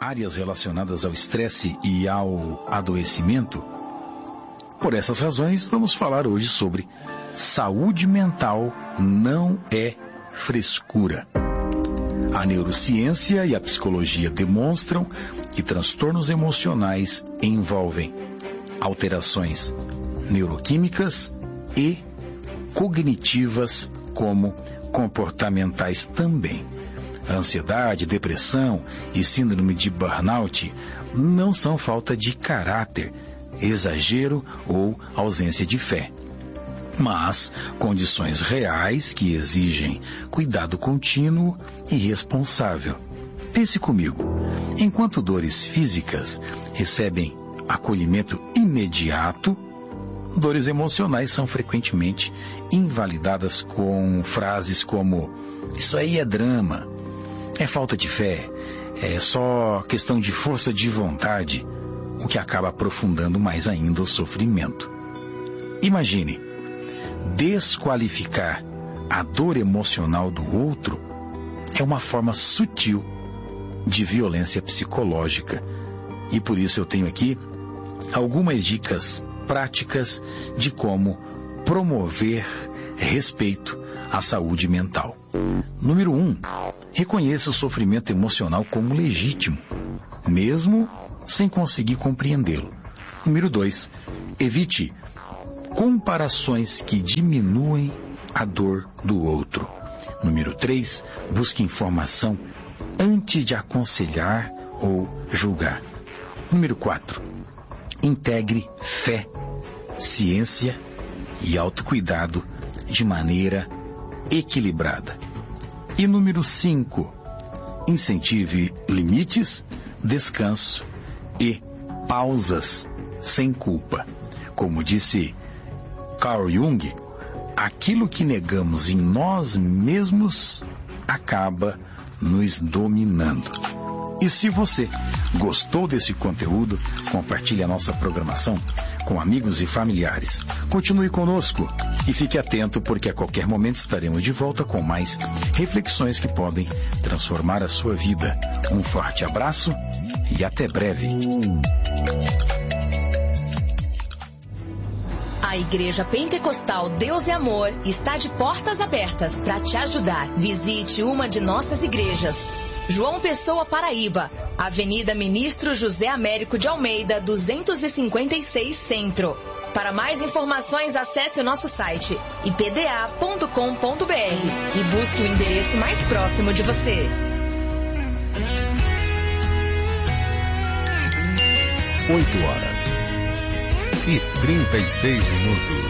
áreas relacionadas ao estresse e ao adoecimento. Por essas razões, vamos falar hoje sobre saúde mental não é frescura. A neurociência e a psicologia demonstram que transtornos emocionais envolvem alterações neuroquímicas e cognitivas, como comportamentais também. A ansiedade, depressão e síndrome de burnout não são falta de caráter, exagero ou ausência de fé, mas condições reais que exigem cuidado contínuo e responsável. Pense comigo, enquanto dores físicas recebem acolhimento imediato, dores emocionais são frequentemente invalidadas com frases como: isso aí é drama, é falta de fé, é só questão de força de vontade, o que acaba aprofundando mais ainda o sofrimento. Imagine, desqualificar a dor emocional do outro é uma forma sutil de violência psicológica. E por isso eu tenho aqui algumas dicas práticas de como promover respeito à saúde mental. Número 1. Reconheça o sofrimento emocional como legítimo, mesmo sem conseguir compreendê-lo. Número 2. Evite comparações que diminuem a dor do outro. Número 3. Busque informação antes de aconselhar ou julgar. Número 4. Integre fé, ciência e autocuidado de maneira equilibrada. E número 5. Incentive limites, descanso e pausas sem culpa. Como disse Carl Jung, aquilo que negamos em nós mesmos acaba nos dominando. E se você gostou desse conteúdo, compartilhe a nossa programação com amigos e familiares. Continue conosco e fique atento, porque a qualquer momento estaremos de volta com mais reflexões que podem transformar a sua vida. Um forte abraço e até breve. A Igreja Pentecostal Deus é Amor está de portas abertas para te ajudar. Visite uma de nossas igrejas. João Pessoa, Paraíba, Avenida Ministro José Américo de Almeida, 256 Centro. Para mais informações, acesse o nosso site ipda.com.br e busque o endereço mais próximo de você. 8 horas e 36 minutos.